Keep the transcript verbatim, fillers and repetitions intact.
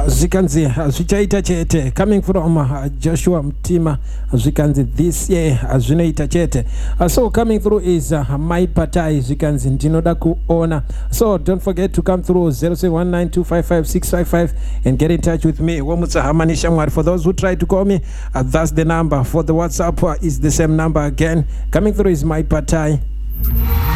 Zikanzi zvichaita chete. Coming from uh, Joshua Mtima Zikanzi this year zvinoita chete. Uh, so coming through is uh, my patai Zikanzi ndinoda kuona. So don't forget to come through zero seven one nine two five five six five five and get in touch with me. Womutsa Hamani Shamwar. For those who try to call me, uh, that's the number. For the WhatsApp uh, is the same number again. Coming through is my patai.